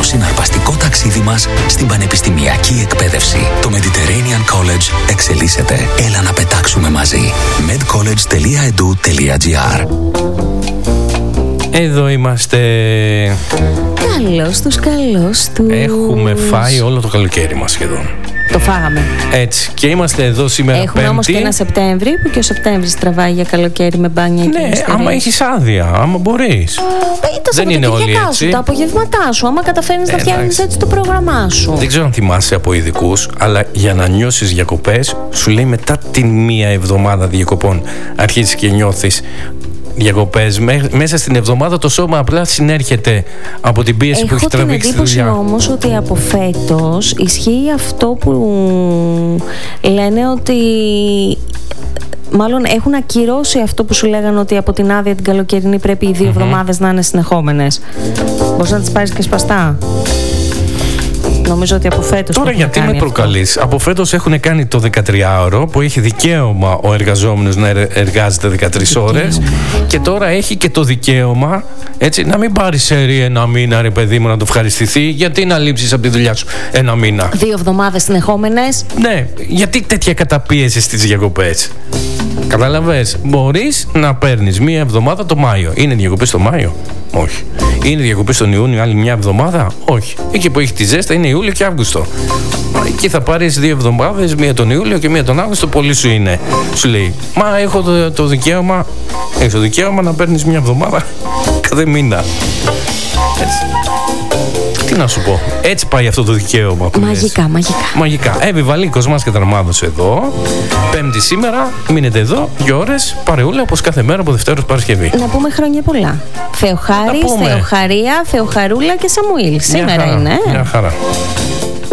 συναρπαστικό ταξίδι μας στην πανεπιστημιακή εκπαίδευση. Το Mediterranean College εξελίσσεται. Έλα να πετάξουμε μαζί. medcollege.edu.gr. Εδώ είμαστε. Καλώς τους. Έχουμε φάει όλο το καλοκαίρι μας σχεδόν. Το φάγαμε. Έτσι. Και είμαστε εδώ σήμερα Έχουμε Πέμπτη. όμως και ένα Σεπτέμβρη που και ο Σεπτέμβρης τραβάει για καλοκαίρι με μπάνια και Ναι, άμα έχεις άδεια, άμα μπορείς. Δεν είναι όλοι έτσι. Τα απογευματά σου, άμα καταφέρνεις να φτιάχνεις έτσι το πρόγραμμά σου. Δεν ξέρω αν θυμάσαι από ειδικούς, αλλά για να νιώσεις διακοπές, σου λέει μετά την μία εβδομάδα διακοπών αρχίζεις και νιώθεις διακοπές. Μέσα στην εβδομάδα το σώμα απλά συνέρχεται από την πίεση που έχει τραβήξει στη δουλειά. Έχω την εντύπωση όμως ότι από φέτος ισχύει αυτό που λένε ότι μάλλον έχουν ακυρώσει αυτό που σου λέγανε ότι από την άδεια την καλοκαιρινή πρέπει οι 2 εβδομάδες να είναι συνεχόμενες. Μπορείς να τις πάρεις και σπαστά. Νομίζω ότι από φέτος. Τώρα γιατί με προκαλείς? Από φέτος έχουν κάνει το 13ωρο που έχει δικαίωμα ο εργαζόμενος να εργάζεται 13 ώρες και τώρα έχει και το δικαίωμα, έτσι, να μην πάρει σερί 1 μήνα, ρε παιδί μου, να το ευχαριστηθεί. Γιατί να λείψεις από τη δουλειά σου 1 μήνα? 2 εβδομάδες συνεχόμενες. Ναι, γιατί τέτοια καταπίεση στις διακοπές? Καταλαβες, μπορείς να παίρνεις 1 εβδομάδα το Μάιο. Είναι διακοπές το Μάιο? Όχι. Είναι διακοπές τον Ιούνιο, άλλη 1 εβδομάδα? Όχι. Εκεί που έχει τη ζέστα είναι Ιούλιο και Αύγουστο. Εκεί θα πάρεις 2 εβδομάδες, 1 τον Ιούλιο και 1 τον Αύγουστο. Πολύ σου είναι. Σου λέει, μα έχω το δικαίωμα. Έχεις το δικαίωμα να παίρνεις 1 εβδομάδα κάθε μήνα. Έτσι. Τι να σου πω, έτσι πάει αυτό το δικαίωμα που μαγικά. Βαλίκος μας και Δραμάδος εδώ. Πέμπτη σήμερα, μείνετε εδώ 2 ώρες παρεούλα όπως κάθε μέρα από Δευτέρα ως Παρασκευή. Να πούμε χρόνια πολλά. Θεοχάρης, Θεοχαρία, Θεοχαρούλα και Σαμουήλ. Σήμερα είναι. Μια χαρά.